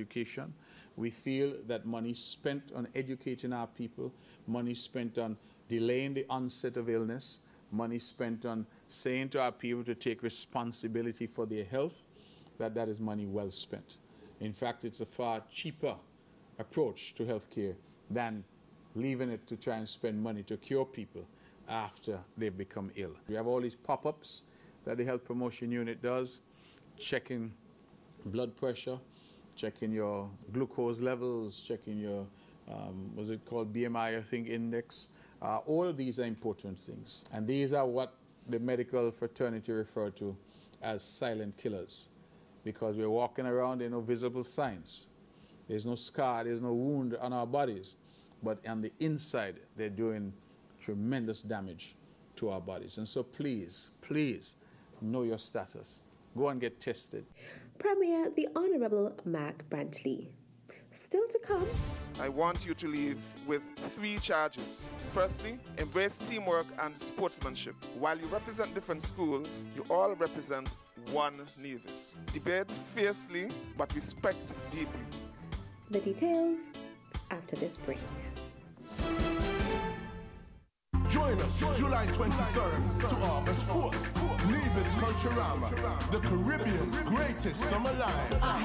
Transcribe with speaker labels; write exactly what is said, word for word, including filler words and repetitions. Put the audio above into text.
Speaker 1: education. We feel that money spent on educating our people, money spent on delaying the onset of illness, money spent on saying to our people to take responsibility for their health, that that is money well spent. In fact, it's a far cheaper approach to healthcare than leaving it to try and spend money to cure people after they've become ill. We have all these pop-ups that the Health Promotion Unit does, checking blood pressure, checking your glucose levels, checking your, um, what's it called, B M I, I think, index. Uh, all of these are important things. And these are what the medical fraternity refer to as silent killers, because we're walking around, there are no visible signs. There's no scar, there's no wound on our bodies, but on the inside, they're doing tremendous damage to our bodies. And so please, please know your status. Go and get tested.
Speaker 2: Premier the Honourable Mark Brantley. Still to come.
Speaker 3: I want you to leave with three charges. Firstly, embrace teamwork and sportsmanship. While you represent different schools, you all represent one Nevis. Debate fiercely, but respect deeply.
Speaker 2: The details after this break.
Speaker 4: Join us July twenty-third to August fourth. Nevis Culturama, the Caribbean's greatest summer live.